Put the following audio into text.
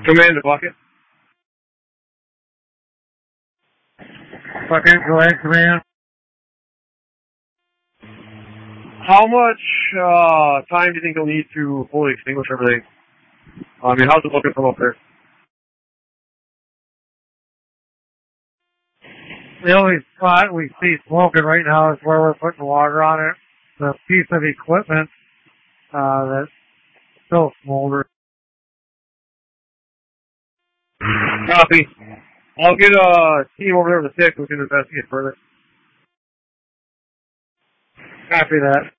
Command to bucket. Bucket, go ahead, command. How much time do you think you'll need to fully extinguish everything? I mean, how's it looking from up there? The only spot we see smoking right now is where we're putting water on it. The piece of equipment that's still smoldering. Copy. I'll get a team over there with a stick. We can investigate further. Copy that.